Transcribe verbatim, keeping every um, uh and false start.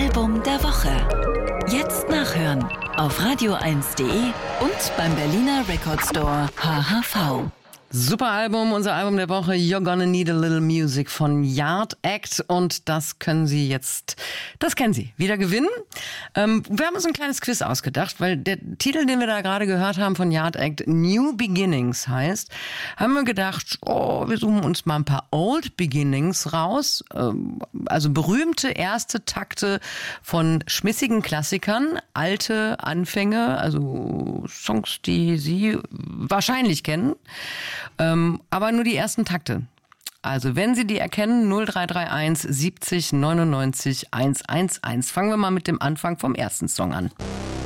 Album der Woche. Jetzt nachhören auf radio eins punkt de und beim Berliner Record Store H H V. Super Album, unser Album der Woche, You're Gonna Need a Little Music von Yard Act. Und das können Sie jetzt, das kennen Sie, wieder gewinnen. Ähm, wir haben uns ein kleines Quiz ausgedacht, weil der Titel, den wir da gerade gehört haben von Yard Act, New Beginnings heißt, haben wir gedacht, oh, wir suchen uns mal ein paar Old Beginnings raus. Ähm, also berühmte erste Takte von schmissigen Klassikern, alte Anfänge, also Songs, die Sie wahrscheinlich kennen. Ähm, aber nur die ersten Takte. Also wenn Sie die erkennen, null drei drei eins siebzig neunundneunzig hundertunelf. Fangen wir mal mit dem Anfang vom ersten Song an.